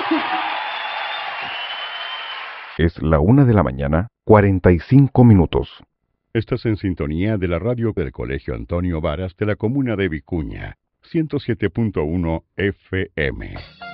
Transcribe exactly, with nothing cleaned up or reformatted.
Es la una de la mañana, cuarenta y cinco minutos. Estás en sintonía de la radio del Colegio Antonio Varas de la comuna de Vicuña, ciento siete punto uno F M.